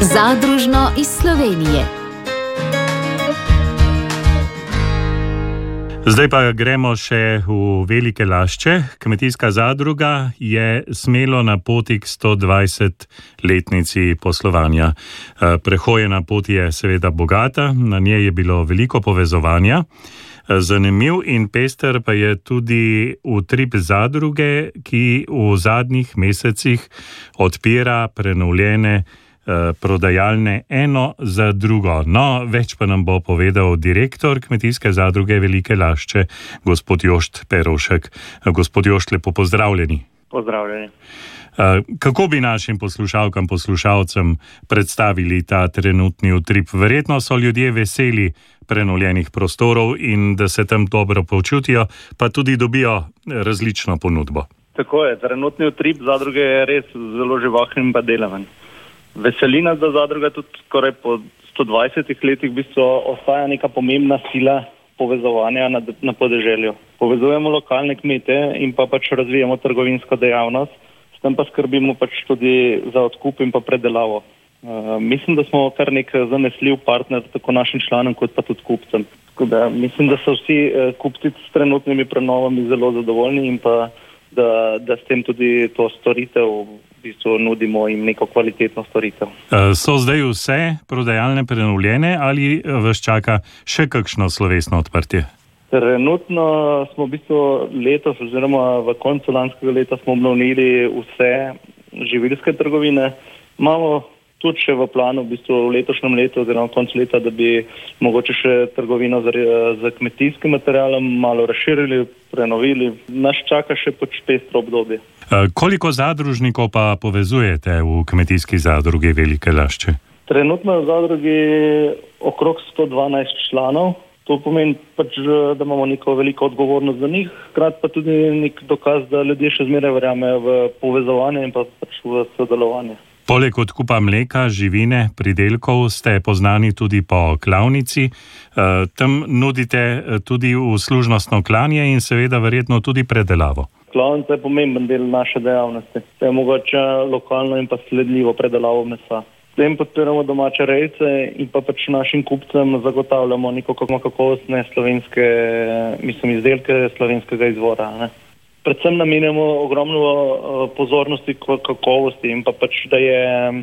Zadružno iz Slovenije. Zdaj pa gremo še v Velike Lašče. Kmetijska zadruga je smelo na poti k 120-letnici poslovanja. Prehojena pot je seveda bogata, na njej je bilo veliko povezovanja. Zanimiv in pester pa je tudi utrip zadruge, ki v zadnjih mesecih odpira prenovljene prodajalne eno za drugo. No, več pa nam bo povedal direktor Kmetijske zadruge Velike Lašče, gospod Jošt Perovšek. Gospod Jošt, lepo pozdravljeni. Pozdravljeni. Kako bi našim poslušalkam, poslušalcem predstavili ta trenutni utrip? Verjetno so ljudje veseli prenovljenih prostorov in da se tam dobro počutijo, pa tudi dobijo različno ponudbo. Tako je, trenutni utrip zadruge je res zelo živahen in pa delaven. Veseli nas, da zadruga tudi skoraj po 120 letih v bistvu ostaja neka pomembna sila povezovanja na podeželju. Povezujemo lokalne kmete in pa pač razvijamo trgovinsko dejavnost, s tem pa skrbimo pač tudi za odkup in pa predelavo. Mislim, da smo kar nek zanesljiv partner tako našim članom kot pa tudi kupcem. Tako da mislim, da so vsi kupci s trenutnimi prenovami zelo zadovoljni in pa da s tem tudi to storitev v bistvu nudimo jim neko kvalitetno storitev. So zdaj vse prodajalne prenovljene ali vas čaka še kakšno slovesno odprtje? Trenutno smo v bistvu letos oziroma v koncu lanskega leta smo obnovili vse živilske trgovine. Imamo tudi še v planu v bistvu v letošnjem letu oziroma koncu leta, da bi mogoče še trgovino z kmetijskim materialom malo razširili, prenovili. Nas čaka še pestro obdobje. Koliko zadružnikov pa povezujete v Kmetijski zadrugi Velike Lašče? Trenutno v zadrugi okrog 112 članov. To pomeni pač, da imamo neko veliko odgovornost za njih, hkrati pa tudi nek dokaz, da ljudje še zmeraj verjamejo v povezovanje in pa pač v sodelovanje. Poleg odkupa mleka, živine, pridelkov ste poznani tudi po klavnici. Tam nudite tudi uslužnostno klanje in seveda verjetno tudi predelavo. Klavnica je pomemben del naše dejavnosti. To je mogoče lokalno in pa sledljivo predelavo mesa. S tem podpiramo domače rejce in pa pač našim kupcem zagotavljamo neko kakovostne slovenske, izdelke slovenskega izvora, ne. Predvsem namenjamo ogromno pozornosti kakovosti in pa pač, da je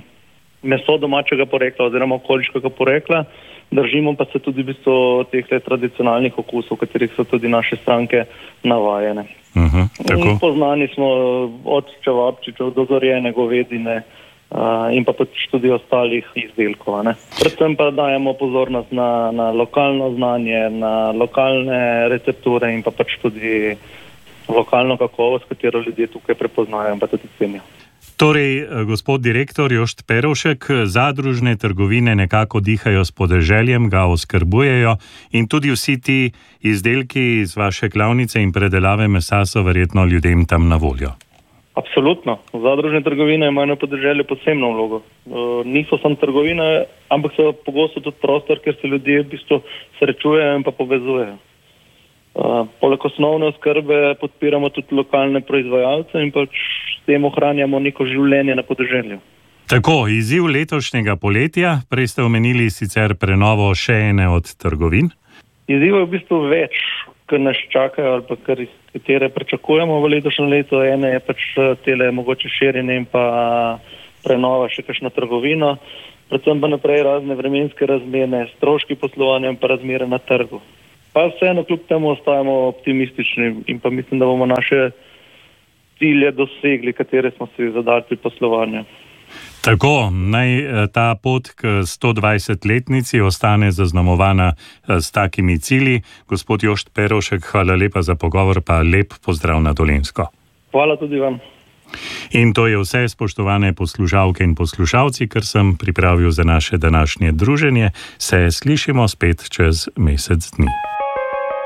meso domačega porekla oziroma okoliškega porekla, držimo pa se tudi v bistvu teh tradicionalnih okusov, katerih so tudi naše stranke navajene. Poznani smo od čevapčičev do zorjene govedine in pa pač tudi ostalih izdelkov, ne. Predvsem pa dajemo pozornost na lokalno znanje, na lokalne recepture in pa pač tudi lokalno kakovost, katero ljudje tukaj prepoznajo in pa tudi cenijo. Torej, gospod direktor Jošt Perovšek, zadružne trgovine nekako dihajo s podeželjem, ga oskrbujejo in tudi vsi ti izdelki iz vaše klavnice in predelave mesa so verjetno ljudem tam na voljo. Absolutno. Zadružne trgovine imajo na podeželju posebno vlogo. Niso samo trgovine, ampak so pogosto tudi prostor, kjer se ljudje v bistvu srečujejo in pa povezujejo. Poleg osnovne oskrbe podpiramo tudi lokalne proizvajalce in pač s tem ohranjamo neko življenje na podeželju. Tako, izziv letošnjega poletja, prej ste omenili sicer prenovo še ene od trgovin? Izziv je v bistvu več, kar nas čakajo ali pa katere pričakujemo v letošnjem letu. Ene je pač tele mogoče širjenje in pa prenova še kakšno trgovino, predvsem pa naprej razne vremenske razmere, stroški poslovanja in pa razmere na trgu. Pa vseeno kljub temu ostajamo optimistični in pa mislim, da bomo naše cilje dosegli, katere smo si zadali pri poslovanju. Tako, naj ta pot k 120-letnici ostane zaznamovana s takimi cilji. Gospod Jošt Perovšek, hvala lepa za pogovor, pa lep pozdrav na Dolenjsko. Hvala tudi vam. In to je vse, spoštovane poslušalke in poslušalci, kar sem pripravil za naše današnje druženje. Se slišimo spet čez mesec dni.